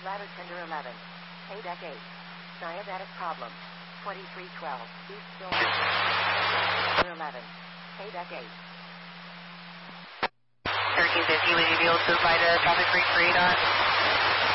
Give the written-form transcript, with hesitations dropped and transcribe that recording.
Ladder Tender 11. Paydeck 8. Diabetic problem. 2312. East Silver 11. Paydeck 8. Cherokee 50, will you be able to provide a traffic freak for radar?